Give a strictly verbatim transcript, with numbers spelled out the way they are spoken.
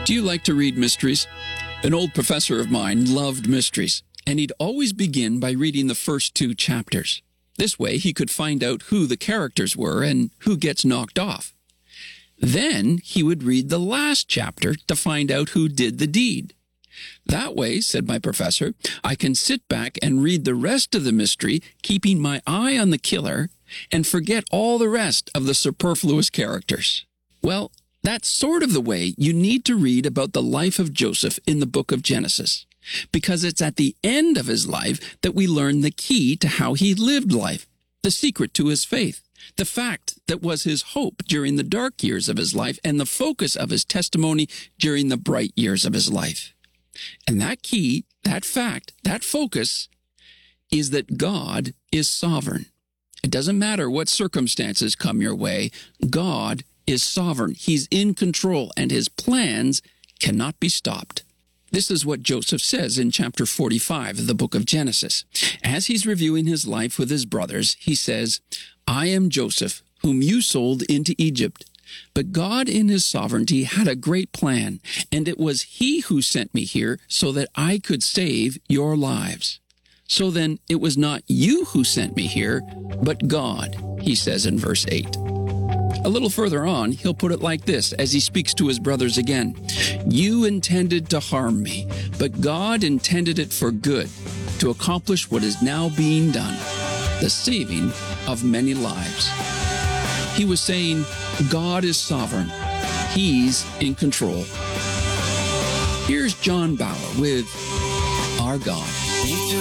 Do you like to read mysteries? An old professor of mine loved mysteries, and he'd always begin by reading the first two chapters. This way, he could find out who the characters were and who gets knocked off. Then he would read the last chapter to find out who did the deed. That way, said my professor, I can sit back and read the rest of the mystery, keeping my eye on the killer, and forget all the rest of the superfluous characters. Well, that's sort of the way you need to read about the life of Joseph in the book of Genesis, because it's at the end of his life that we learn the key to how he lived life, the secret to his faith, the fact that was his hope during the dark years of his life, and the focus of his testimony during the bright years of his life. And that key, that fact, that focus is that God is sovereign. It doesn't matter what circumstances come your way, God is sovereign. He's in control, and his plans cannot be stopped. This is what Joseph says in chapter forty-five of the book of Genesis. As he's reviewing his life with his brothers, he says, I am Joseph, whom you sold into Egypt. But God in his sovereignty had a great plan, and it was he who sent me here so that I could save your lives. So then it was not you who sent me here, but God, he says in verse eight. A little further on, he'll put it like this as he speaks to his brothers again. You intended to harm me, but God intended it for good, to accomplish what is now being done, the saving of many lives. He was saying, God is sovereign. He's in control. Here's John Bauer with Our God.